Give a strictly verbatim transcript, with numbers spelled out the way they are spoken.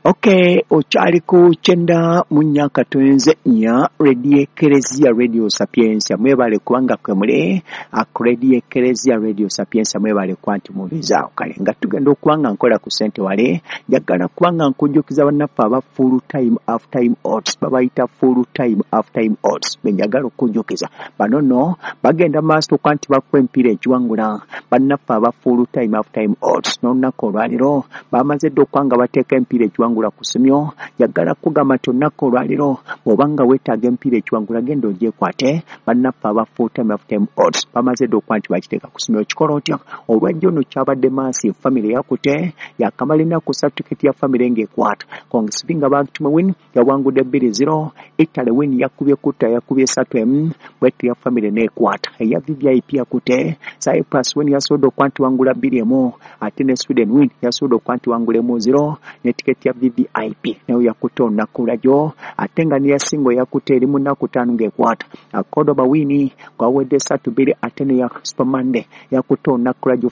Okay, ochali ku chenda munyaka tuenze nya Radio Ecclesia Radio Sapienza mwebale kubanga kwemule ak Radio Ecclesia Radio Sapienza mwebale kwanti mubiza kale nga tugenda okwanga nkola ku sente wale jagala kwanga nkujukiza banafa aba full time half time odds babaita full time half time odds benjagala okujukiza banono bagenda master kwanti bakwempire ekiwangula banafa aba full time half time odds nonna kolwaliro bamaze dokwanga bateka empire ekiwangula kusimyo yagala kugama tonako lwaliro obanga wetaaga empire ekiwangula gendo je kwate banafa aba full time half time odds bamaze dokwanti bakiteka kusimyo kikolo otya olwajjo no kyabadde maasi family yakute yakamalina ku certificate ya family ngekwata kongisipinga bagtuma win yawangudde two zero Italy win yakubye kuta yakubye satu em wetu ya family nekwata ya V V I P yakute Cyprus win yasodo kwanti wangula two emo atene Sweden win yasodo kwanti wangule mu zero ne ticket ya V V I P nayo yakutona kulajo atenga ni ya singo yakute eri munaku tano ngekwata akodo bawini kwa wede satu bili atene ya Supermande yakutona kulajo